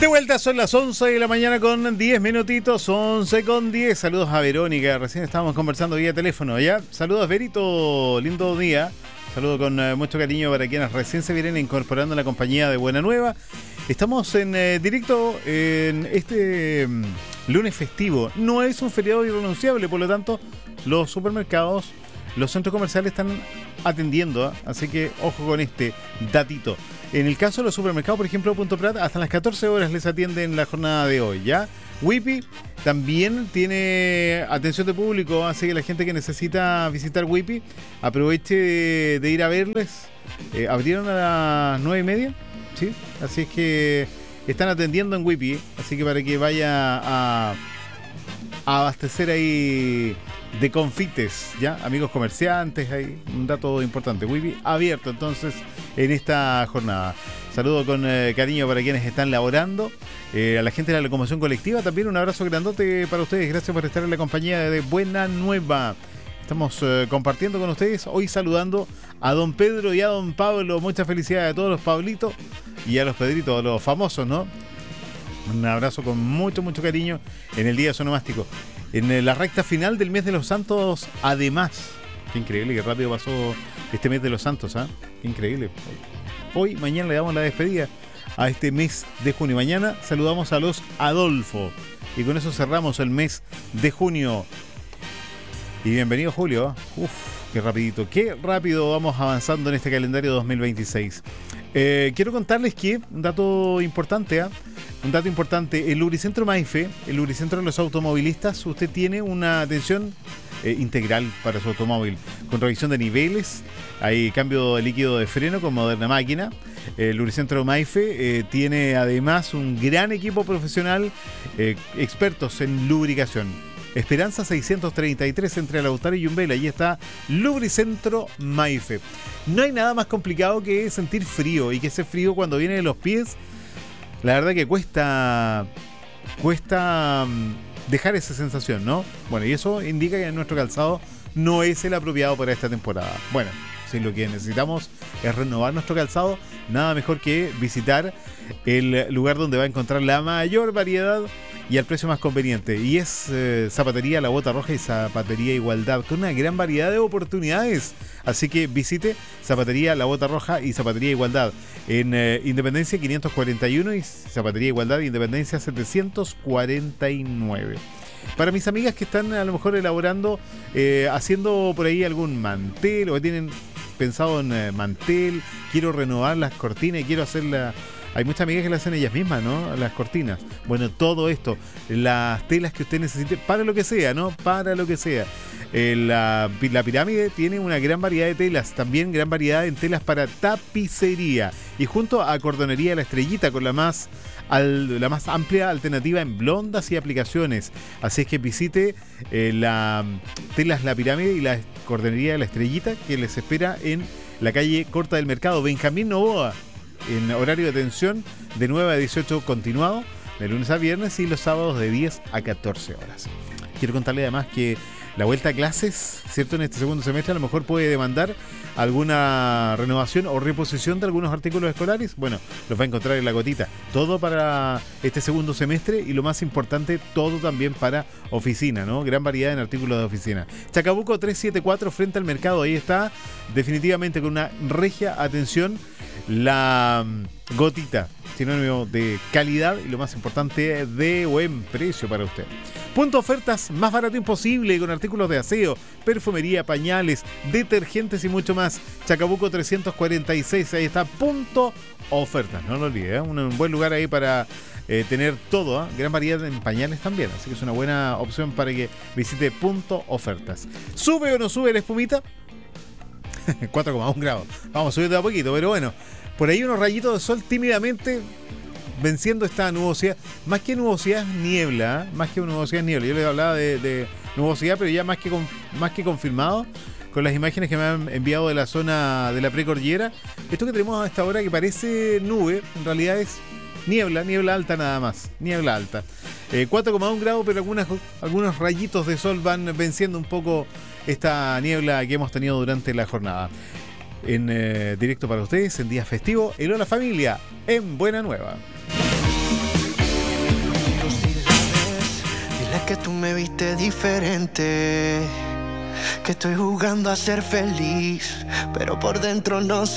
De vuelta, son las 11 de la mañana con 10 minutitos, 11 con 10. Saludos a Verónica, recién estábamos conversando vía teléfono, ¿ya? Saludos, Verito, lindo día. Saludo con mucho cariño para quienes recién se vienen incorporando en la compañía de Buena Nueva. Estamos en directo en este lunes festivo. No es un feriado irrenunciable, por lo tanto, los supermercados, los centros comerciales están atendiendo, así que ojo con este datito. En el caso de los supermercados, por ejemplo, Punto Prat, hasta las 14 horas les atienden la jornada de hoy, ¿ya? Wipi también tiene atención de público, así que la gente que necesita visitar Wipi, aproveche de ir a verles. Abrieron a las 9:30, ¿sí? Así es que están atendiendo en Wipi, así que para que vaya a abastecer ahí de confites, ¿ya? Amigos comerciantes, hay un dato importante. Wipi abierto entonces en esta jornada. Saludo con cariño para quienes están laborando. A la gente de la locomoción colectiva también un abrazo grandote para ustedes. Gracias por estar en la compañía de Buena Nueva. Estamos compartiendo con ustedes, hoy saludando a don Pedro y a don Pablo. Muchas felicidades a todos los Pablitos y a los Pedritos, a los famosos, ¿no? Un abrazo con mucho, mucho cariño en el Día Sonomástico. En la recta final del mes de los Santos, además. Qué increíble, qué rápido pasó este mes de los Santos, ¿ah? Qué increíble. Hoy, mañana le damos la despedida a este mes de junio. Mañana saludamos a los Adolfo. Y con eso cerramos el mes de junio. Y bienvenido Julio. Uf, qué rápido vamos avanzando en este calendario 2026. Quiero contarles que un dato importante, el Lubricentro Maife, el Lubricentro de los automovilistas, usted tiene una atención integral para su automóvil, con revisión de niveles, hay cambio de líquido de freno con moderna máquina. El Lubricentro Maife tiene además un gran equipo profesional, expertos en lubricación. Esperanza 633 entre Lautaro y Yumbel. Allí está Lubricentro Maife. No hay nada más complicado que sentir frío, y que ese frío cuando viene de los pies, la verdad que cuesta dejar esa sensación, ¿no? Bueno, y eso indica que nuestro calzado no es el apropiado para esta temporada. Bueno, si lo que necesitamos es renovar nuestro calzado, nada mejor que visitar el lugar donde va a encontrar la mayor variedad y al precio más conveniente, y es Zapatería La Bota Roja y Zapatería Igualdad, con una gran variedad de oportunidades. Así que visite Zapatería La Bota Roja y Zapatería Igualdad en Independencia 541 y Zapatería Igualdad Independencia 749. Para mis amigas que están a lo mejor elaborando, haciendo por ahí algún mantel, o que tienen pensado en mantel, quiero renovar las cortinas y quiero hacerla. Hay muchas amigas que las hacen ellas mismas, ¿no? Las cortinas. Bueno, todo esto, las telas que usted necesite, para lo que sea, ¿no? Para lo que sea. La Pirámide tiene una gran variedad de telas, también gran variedad en telas para tapicería. Y junto a Cordonería La Estrellita, con la más amplia alternativa en blondas y aplicaciones. Así es que visite la Telas La Pirámide y la Cordonería La Estrellita, que les espera en la calle Corta del Mercado, Benjamín Novoa, en horario de atención de 9 a 18 continuado, de lunes a viernes, y los sábados de 10 a 14 horas. Quiero contarle además que la vuelta a clases, ¿cierto?, en este segundo semestre a lo mejor puede demandar alguna renovación o reposición de algunos artículos escolares. Bueno, los va a encontrar en La Gotita. Todo para este segundo semestre, y lo más importante, todo también para oficina, ¿no? Gran variedad en artículos de oficina. Chacabuco 374 frente al mercado. Ahí está, definitivamente con una regia atención, La Gotita, sinónimo de calidad y lo más importante, de buen precio para usted. Punto Ofertas, más barato imposible, con artículos de aseo, perfumería, pañales, detergentes y mucho más. Chacabuco 346, ahí está Punto Ofertas, no lo olvide, ¿eh? Un buen lugar ahí para tener todo, ¿eh? Gran variedad en pañales también, así que es una buena opción para que visite Punto Ofertas. ¿Sube o no sube la espumita? 4,1 grados. Vamos subiendo a poquito, pero bueno, por ahí unos rayitos de sol tímidamente venciendo esta nubosidad. Más que nubosidad es niebla, ¿eh? Más que nubosidad es niebla. Yo les hablaba de nubosidad, pero ya más que confirmado con las imágenes que me han enviado de la zona de la precordillera. Esto que tenemos a esta hora, que parece nube, en realidad es niebla alta nada más, niebla alta. 4,1 grados, pero algunos rayitos de sol van venciendo un poco esta niebla que hemos tenido durante la jornada. En directo para ustedes, en día festivo, el Hola Familia, en Buena Nueva. que tú me viste diferente, que estoy jugando a ser feliz, pero por dentro no sé.